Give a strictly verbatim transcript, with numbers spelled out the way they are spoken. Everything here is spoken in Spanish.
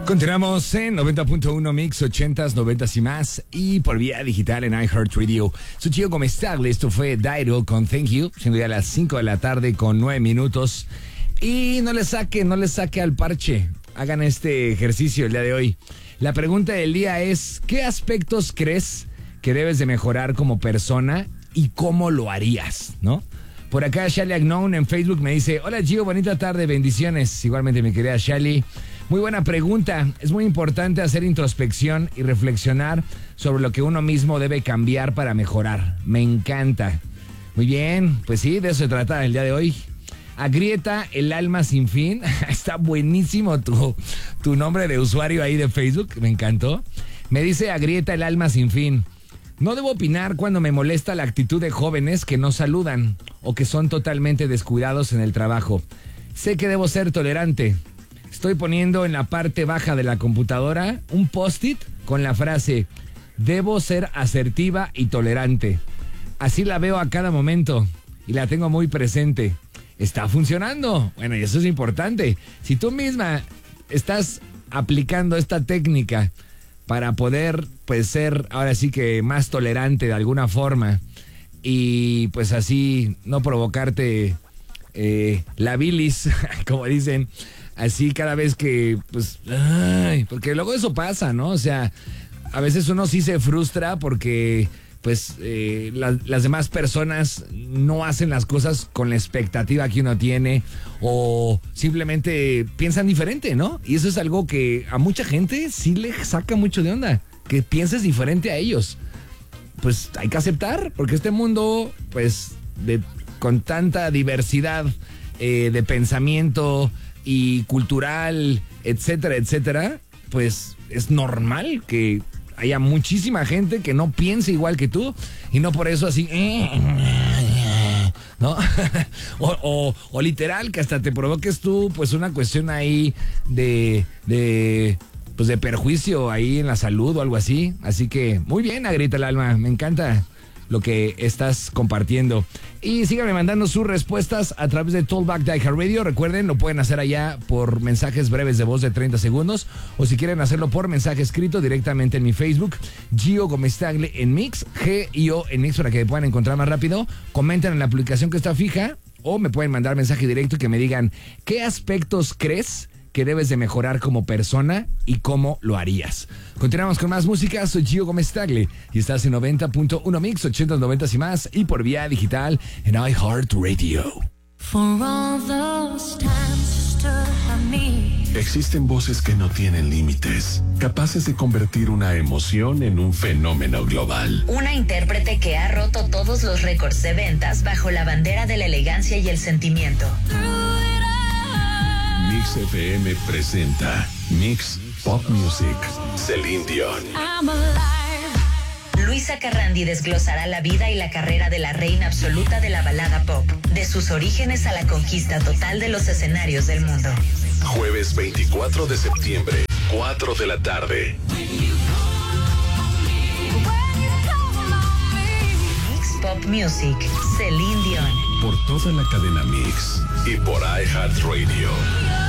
Continuamos en noventa punto uno Mix, ochentas, noventas y más, y por vía digital en iHeartRadio. Soy Gio Comestable, esto fue Dairo con Thank You, siendo ya las cinco de la tarde con nueve minutos. Y no le saque, no le saque al parche, hagan este ejercicio el día de hoy. La pregunta del día es, ¿qué aspectos crees que debes de mejorar como persona y cómo lo harías, no? Por acá Shally Agnon en Facebook me dice, hola Gio, bonita tarde, bendiciones. Igualmente mi querida Shally. Muy buena pregunta. Es muy importante hacer introspección y reflexionar sobre lo que uno mismo debe cambiar para mejorar. Me encanta. Muy bien, pues sí, de eso se trata el día de hoy. Agrieta el alma sin fin. Está buenísimo tu, tu nombre de usuario ahí de Facebook. Me encantó. Me dice Agrieta el alma sin fin. No debo opinar cuando me molesta la actitud de jóvenes que no saludan o que son totalmente descuidados en el trabajo. Sé que debo ser tolerante. Estoy poniendo en la parte baja de la computadora un post-it con la frase, debo ser asertiva y tolerante. Así la veo a cada momento y la tengo muy presente. Está funcionando. Bueno, y eso es importante. Si tú misma estás aplicando esta técnica para poder, pues, ser ahora sí que más tolerante de alguna forma y pues así no provocarte eh, la bilis, como dicen, así cada vez que, pues, ay, porque luego eso pasa, ¿no? O sea, a veces uno sí se frustra porque, pues, eh, la, las demás personas no hacen las cosas con la expectativa que uno tiene o simplemente piensan diferente, ¿no? Y eso es algo que a mucha gente sí le saca mucho de onda, que pienses diferente a ellos. Pues hay que aceptar, porque este mundo, pues, de, con tanta diversidad eh, de pensamiento y cultural, etcétera, etcétera, pues es normal que haya muchísima gente que no piense igual que tú y no por eso así, ¿no? o, o, o literal que hasta te provoques tú pues una cuestión ahí de, de, pues de perjuicio ahí en la salud o algo así. Así que muy bien, Agrita el alma, me encanta lo que estás compartiendo. Y síganme mandando sus respuestas a través de Talkback de iHeartRadio. Recuerden, lo pueden hacer allá por mensajes breves de voz de treinta segundos o si quieren hacerlo por mensaje escrito directamente en mi Facebook, Gio Comestable en Mix, G I O en Mix, para que me puedan encontrar más rápido. Comenten en la aplicación que está fija o me pueden mandar mensaje directo y que me digan qué aspectos crees que debes de mejorar como persona y cómo lo harías. Continuamos con más música. Soy Gio Comestable y estás en noventa punto uno Mix, ochentas, noventas y más, y por vía digital en iHeartRadio. For all those times you stood by me. Existen voces que no tienen límites, capaces de convertir una emoción en un fenómeno global. Una intérprete que ha roto todos los récords de ventas bajo la bandera de la elegancia y el sentimiento. Mix F M presenta Mix Pop Music, Celine Dion. I'm alive. Luisa Carrandi desglosará la vida y la carrera de la reina absoluta de la balada pop, de sus orígenes a la conquista total de los escenarios del mundo. Jueves veinticuatro de septiembre, cuatro de la tarde. Mix Pop Music, Celine Dion. Por toda la cadena Mix y por iHeartRadio.